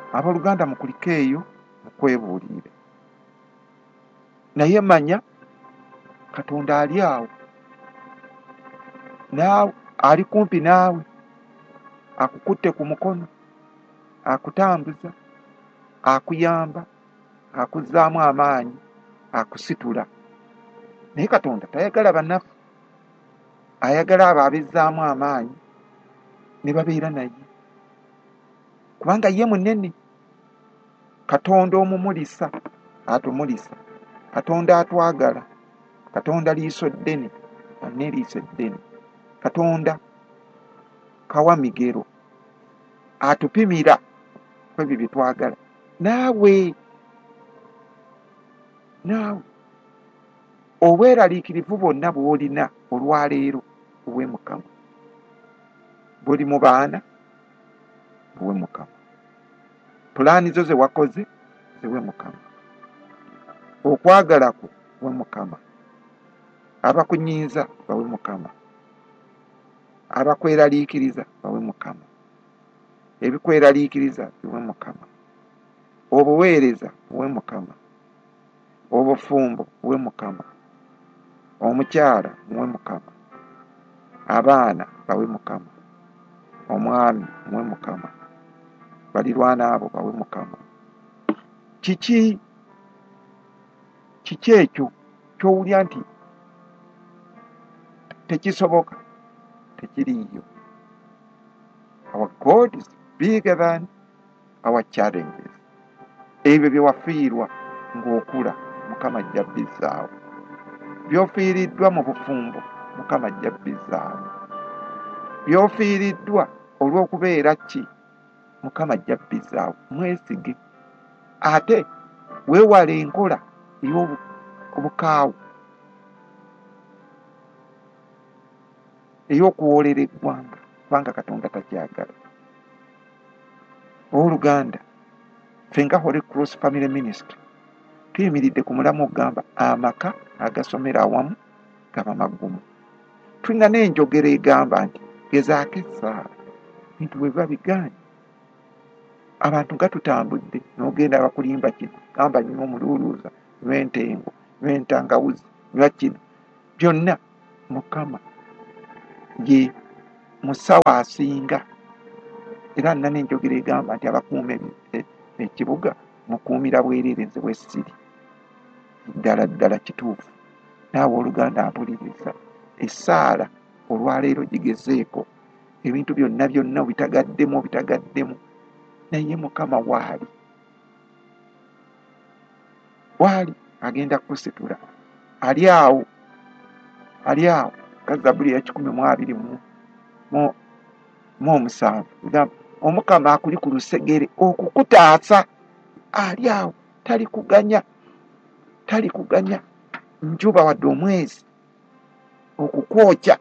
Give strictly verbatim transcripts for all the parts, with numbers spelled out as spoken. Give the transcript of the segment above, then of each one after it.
Abooluganda mukuliko eyo mukwebuulire. Naye manya Katonda ali awo, naawe ali kumpi naawe, akukutte ku mukono, akutambuza, akuyamba, akuzzaamu amaanyi, akusitula. Naye Katonda tayagala bannaffe, ayagala abo abezzaamu amaanyi ne babeera naye, kubanga ye munene. Katonda omumulisa atumulisa, Katonda atwagala, Katonda liiso ddene anne liiso ddene, Katonda kawa migero, atupimira ku ebyo bye twagala. Naawe naawe obweraliikirivu bwonna bw'olina olwaleero buwe Mukama. Buli mu baana buwe Mukama. Pulaani zo ze wakoze ziwe Mukama. Okwagala kwo buwe Mukama. Abakunyiiza bawe Mukama. Abakweraliikiriza bawe Mukama. Ebikweraliikiriza biwe Mukama. Obuweereza buwe Mukama. Obufumbo buwe Mukama. Omukyala muwe Mukama. Abaana bawe Mukama. Omwami muwe Mukama. Balirwana abo bawe Mukama. Kiki kiki ekyo kyowulya nti tekisoboka? Tekiriiyo. Our God is bigger than our challenges. Ebyo bye wafiirwa ng'okula Mukama ajja bizzaawo. By'ofiiriddwa mu bufumbo Mukama ajja bizzaawo. By'ofiiriddwa olw'okubeera ki Mukama ajja bizzaawo. Mwesige ate weewala enkola ey'obukaawu, ey'okuwoolera eggwanga, kubanga Katonda takyagala. Owooluganda, ffe nga Holy Cross Family Ministry tuyimiridde ku mulamu okugamba amaka agasomera awamu gaba magumu. Tulina n'enjogera egamba nti gezaako essaala bintu bwe biba bigaanye. Abantu nga tutambudde n'ogenda abakulimba kino, gamba nywa omuluuluuza, nywa entengo, nywa entangawuzi, nywa kino, byonna Mukama ye musawo asinga. Era nina n'enjogera egamba nti abakuuma ekibuga mukuumira bwereere, nze bwe siri. Ddala ddala kituufu. Naawe oluganda mpuliriza, essaala olwaleero gigezeeko, ebintu byonna byonna obitagaddemu obitagaddemu, naye Mukama waali waali agenda kusitula. Ali awo, ali awo. Zabbuli ya kikumi mu abiri mu omusanvu egamba Omukama akuli ku lusegere okukutaasa. Ali awo, tali kuganya, tali kuganya njuba wadde omwezi okukwokya,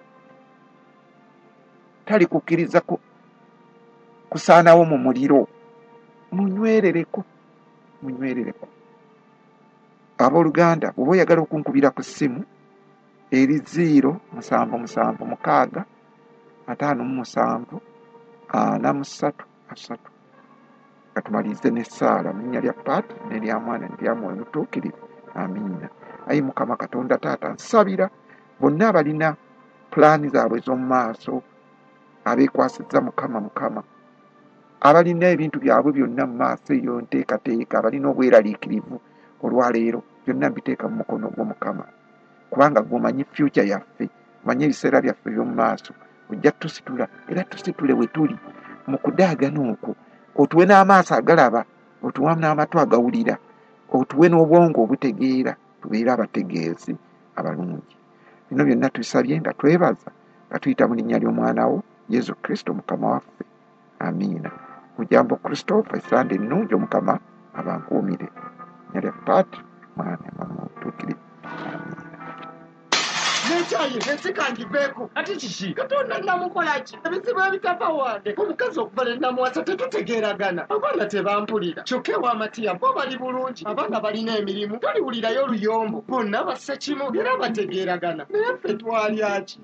tali kukkiriza kusaanawo mu muliro. Munywerereko, munywerereko. Abooluganda, oba oyagala okunkubira ku ssimu eri ziro musanvu musanvu mukaaga ataano mu musanvu ana mu ssatu asatu. Katumalize n'essaala mu linnya lya Paata n'erya Mwana n'erya Mwoyo Mutuukirivu. Amiina. Ayi Mukama Katonda Taata, nsabira bonna abalina pulaani zaabwe ez'omu maaso, abeekwasizza Mukama Mukama, abalina ebintu byabwe byonna mu maaso eyo nteekateeka, abalina obweraliikirivu olwaleero, byonna mbiteeka mu mukono gwo Mukama, kubanga gw'omanyi future yaffe, omanyi ebiseera byaffe by'omu maaso. Ojja tusitula era tusitule we tuli mu kudaagana okwo, otuwe n'amaaso agalaba, otuwe n'amatu agawulira, otuwe n'obwongo obutegeera, tubeere abategeezi abalungi. Bino byonna tubisabye nga twebaza nga tuyita mu linnya ly'omwana wo Yesu Kristo Mukama waffe. Amiina. Mujambo Christopher, esande ennungi Omukama abankuumire. Linnya lya Paata, Mwana, Mwoyo Mutuukirivu. Amiina. cyayi nesikangiveeko ate kiki katonda namukolaki ebizibu ebitava wange omukazi okuva ne namuwasa tetutegeeragana abaana tebampulira kyokka ewamatiya bo bali bulungi abaana balina emirimu toliwulirayo oluyombo bonna bassa kimu era bategeeragana naye ffe twalyaki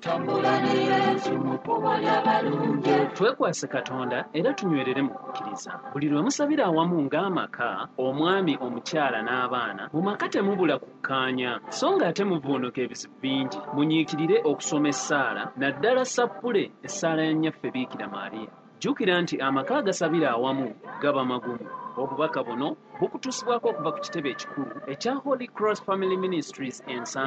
twekwase katonda era tunywerere mu kukkiriza buli lwe musabira awamu ng'amaka omwami omukyala n'abaana mu maka temubula kukkaanya so nga ate muvvuunuka ebizibu bingi munyiikirire okusoma essaala naddala sappule essaala ya nnyaffe biikira maaliya jjukira nti amaka agasabira awamu gaba magumu obubaka buno bukutuusibwako okuva ku kitebe ekikulu ekya Holy Cross Family Ministries ensa